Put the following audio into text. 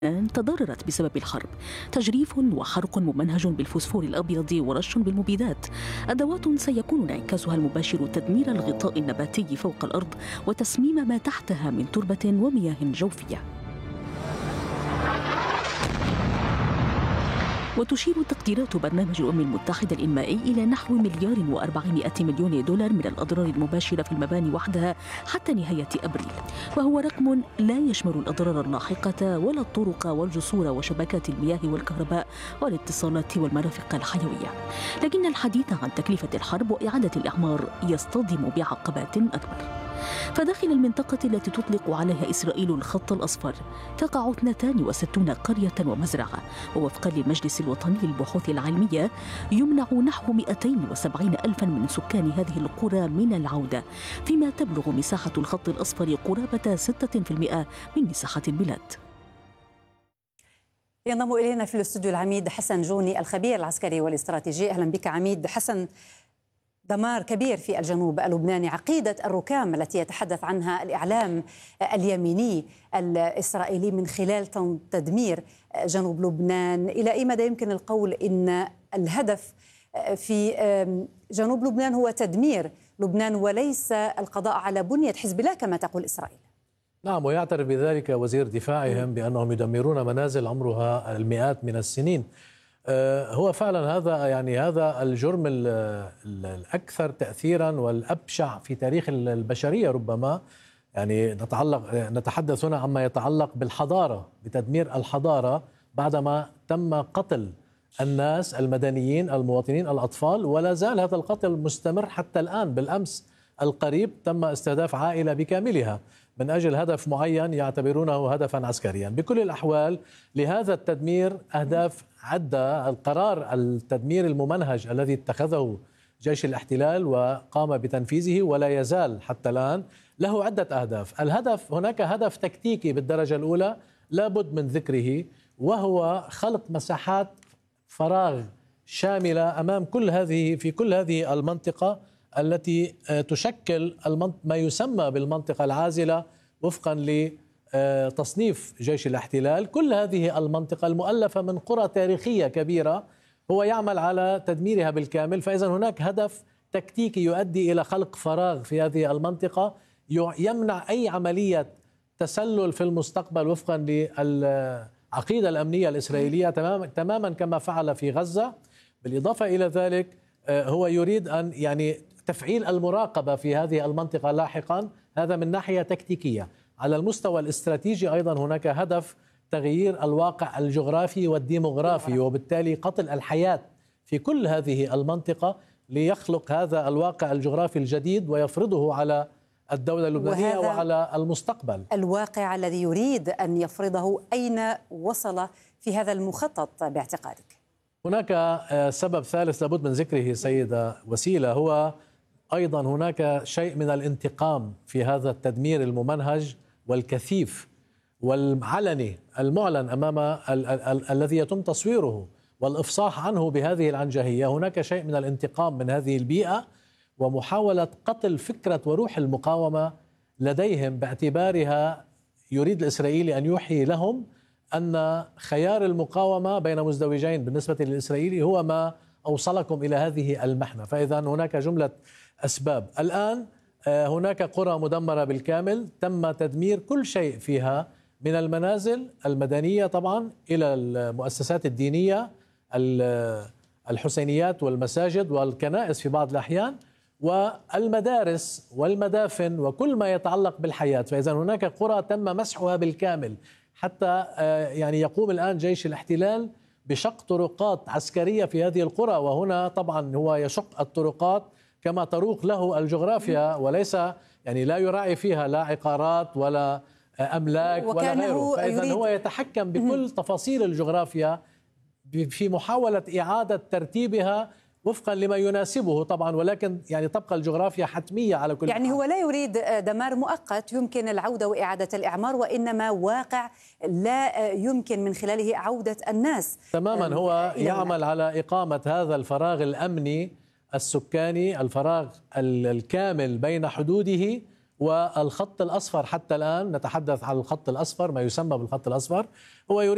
تضررت بسبب الحرب. تجريف وحرق ممنهج بالفوسفور الأبيض ورش بالمبيدات. أدوات سيكون انعكاسها المباشر تدمير الغطاء النباتي فوق الأرض وتسميم ما تحتها من تربة ومياه جوفية. وتشير تقديرات برنامج الأمم المتحدة الإنمائي إلى نحو $1,400,000,000 من الأضرار المباشرة في المباني وحدها حتى نهاية أبريل، وهو رقم لا يشمل الأضرار اللاحقة ولا الطرق والجسور وشبكات المياه والكهرباء والاتصالات والمرافق الحيوية. لكن الحديث عن تكلفة الحرب وإعادة الإعمار يصطدم بعقبات أكبر. فداخل المنطقة التي تطلق عليها إسرائيل الخط الأصفر تقع 62 قرية ومزرعة، ووفقا للمجلس الوطني للبحوث العلمية يمنع نحو 270,000 من سكان هذه القرى من العودة، فيما تبلغ مساحة الخط الأصفر قرابة 6% من مساحة البلاد. ينضم إلينا في الاستوديو العميد حسن جوني الخبير العسكري والاستراتيجي. أهلا بك عميد حسن. دمار كبير في الجنوب اللبناني، عقيدة الركام التي يتحدث عنها الإعلام اليميني الإسرائيلي من خلال تدمير جنوب لبنان، إلى أي مدى يمكن القول إن الهدف في جنوب لبنان هو تدمير لبنان وليس القضاء على بنية حزب الله كما تقول إسرائيل؟ نعم، ويعترف بذلك وزير دفاعهم بأنهم يدمرون منازل عمرها المئات من السنين. هو فعلا هذا الجرم الأكثر تأثيرا والأبشع في تاريخ البشرية ربما. يعني نتحدث هنا عما يتعلق بالحضارة، بتدمير الحضارة بعدما تم قتل الناس المدنيين المواطنين الأطفال، ولا زال هذا القتل مستمر حتى الآن. بالأمس القريب تم استهداف عائلة بكاملها من أجل هدف معين يعتبرونه هدفا عسكريا. بكل الأحوال لهذا التدمير أهداف عدة. القرار التدمير الممنهج الذي اتخذه جيش الاحتلال وقام بتنفيذه ولا يزال حتى الآن له عدة أهداف. هناك هدف تكتيكي بالدرجة الأولى لابد من ذكره، وهو خلق مساحات فراغ شاملة أمام في كل هذه المنطقة التي تشكل ما يسمى بالمنطقة العازلة وفقا لتصنيف جيش الاحتلال. كل هذه المنطقة المؤلفة من قرى تاريخية كبيرة هو يعمل على تدميرها بالكامل. فإذا هناك هدف تكتيكي يؤدي إلى خلق فراغ في هذه المنطقة يمنع أي عملية تسلل في المستقبل وفقا للعقيدة الأمنية الإسرائيلية تماما كما فعل في غزة. بالإضافة إلى ذلك هو يريد أن تفعيل المراقبة في هذه المنطقة لاحقا. هذا من ناحية تكتيكية. على المستوى الاستراتيجي أيضا هناك هدف تغيير الواقع الجغرافي والديموغرافي، وبالتالي قتل الحياة في كل هذه المنطقة ليخلق هذا الواقع الجغرافي الجديد ويفرضه على الدولة اللبنانية وعلى المستقبل. الواقع الذي يريد أن يفرضه أين وصل في هذا المخطط باعتقادك؟ هناك سبب ثالث لابد من ذكره سيدة وسيلة، هو أيضا هناك شيء من الانتقام في هذا التدمير الممنهج والكثيف والعلني المعلن أمام الذي يتم تصويره والإفصاح عنه بهذه العنجهية. هناك شيء من الانتقام من هذه البيئة ومحاولة قتل فكرة وروح المقاومة لديهم، باعتبارها يريد الإسرائيلي أن يوحي لهم أن خيار المقاومة بين مزدوجين بالنسبة للإسرائيلي هو ما أوصلكم إلى هذه المحنة. فإذا هناك جملة أسباب. الآن هناك قرى مدمرة بالكامل تم تدمير كل شيء فيها، من المنازل المدنية طبعا إلى المؤسسات الدينية، الحسينيات والمساجد والكنائس في بعض الأحيان، والمدارس والمدافن وكل ما يتعلق بالحياة. فإذا هناك قرى تم مسحها بالكامل، حتى يقوم الآن جيش الاحتلال بشق طرقات عسكرية في هذه القرى، وهنا طبعا هو يشق الطرقات كما تروق له الجغرافيا، وليس لا يراعي فيها لا عقارات ولا أملاك ولا غيره. فإذا هو يتحكم بكل تفاصيل الجغرافيا في محاولة إعادة ترتيبها وفقا لما يناسبه طبعا، ولكن تبقى الجغرافيا حتمية على كل حال. هو لا يريد دمار مؤقت يمكن العودة وإعادة الإعمار، وإنما واقع لا يمكن من خلاله عودة الناس تماما. هو يعمل على إقامة هذا الفراغ الأمني السكاني، الفراغ الكامل بين حدوده والخط الأصفر. حتى الآن نتحدث عن الخط الأصفر، ما يسمى بالخط الأصفر. هو يريد